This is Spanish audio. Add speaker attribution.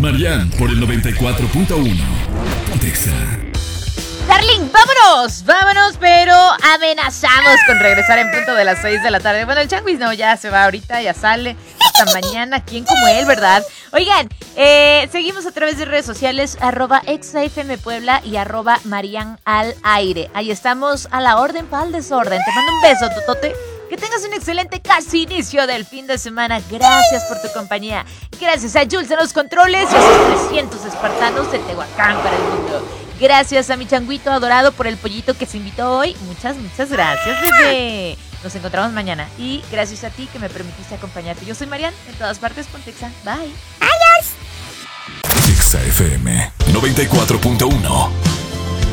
Speaker 1: Marian por el 94.1. Pontexa.
Speaker 2: Darling, vámonos, pero amenazamos con regresar en punto de las 6 de la tarde. Bueno, el Changuis no, ya se va ahorita, ya sale. Hasta mañana, ¿quién como él, verdad? Oigan, seguimos a través de redes sociales, @exafm Puebla y @Marian al aire. Ahí estamos a la orden para el desorden. Te mando un beso, Totote. Que tengas un excelente casi inicio del fin de semana. Gracias por tu compañía. Gracias a Jules en los controles y a sus 300 espartanos de Tehuacán para el mundo. Gracias a mi changuito adorado por el pollito que se invitó hoy. Muchas gracias, bebé. Nos encontramos mañana. Y gracias a ti que me permitiste acompañarte. Yo soy Marian, en todas partes, Pontexa. Bye.
Speaker 3: Adiós.
Speaker 1: Exa FM 94.1.